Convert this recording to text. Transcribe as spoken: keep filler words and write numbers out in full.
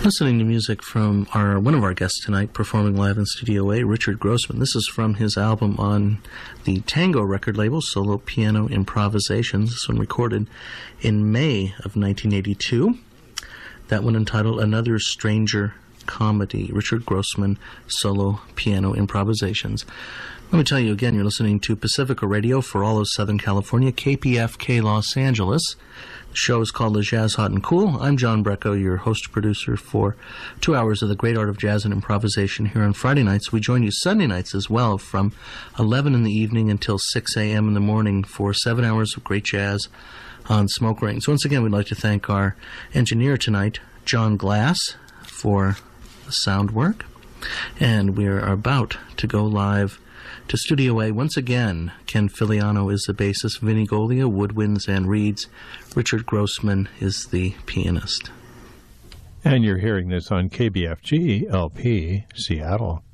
Listening to music from our one of our guests tonight, performing live in Studio A, Richard Grossman. This is from his album on the Tango record label, Solo Piano Improvisations. This one recorded in May of nineteen eighty-two. That one entitled Another Stranger Comedy, Richard Grossman, Solo Piano Improvisations. Let me tell you again, you're listening to Pacifica Radio for all of Southern California, K P F K Los Angeles. The show is called The Jazz Hot and Cool. I'm John Brecko, your host-producer for two hours of the great art of jazz and improvisation here on Friday nights. We join you Sunday nights as well from eleven in the evening until six a.m. in the morning for seven hours of great jazz on Smoke Rings. Once again, we'd like to thank our engineer tonight, John Glass, for the sound work. And we're about to go live to Studio A. Once again, Ken Filiano is the bassist, Vinnie Golia woodwinds and reeds, Richard Grossman is the pianist. And you're hearing this on K B F G L P Seattle.